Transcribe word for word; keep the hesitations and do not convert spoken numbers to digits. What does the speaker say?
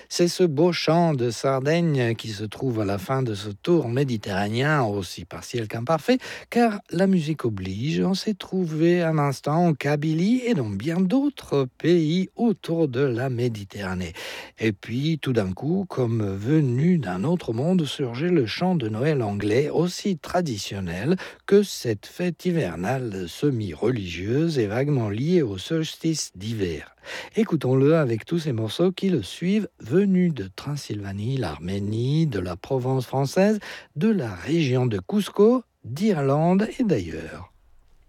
C'est ce beau champ de Sardaigne qui se trouve à la fin de ce tour méditerranéen, aussi partiel qu'imparfait, car la musique oblige. On s'est trouvé un instant en Kabylie et dans bien d'autres pays autour de la Méditerranée. Et puis, tout d'un coup, comme venu d'un autre monde, surgeait le chant de Noël anglais, aussi traditionnel que cette fête hivernale semi-religieuse et vaguement liée au solstice d'hiver. Écoutons-le avec tous ces morceaux qui le suivent, venus de Transylvanie, l'Arménie, de la Provence française, de la région de Cusco, d'Irlande et d'ailleurs.